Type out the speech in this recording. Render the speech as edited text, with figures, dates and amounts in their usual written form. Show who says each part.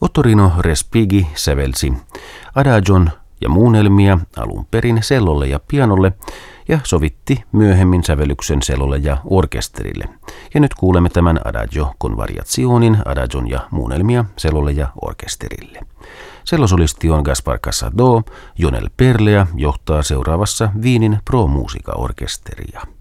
Speaker 1: Ottorino Respighi sävelsi adagion ja muunnelmia alun perin cellolle ja pianolle ja sovitti myöhemmin sävellyksen cellolle ja orkesterille. Ja nyt kuulemme tämän adagio con variationin, adagion ja muunnelmia cellolle ja orkesterille. Cellosolisti on Gaspar Casado, Jonel Perlea johtaa seuraavassa Wienin Pro Musica Orkesteria.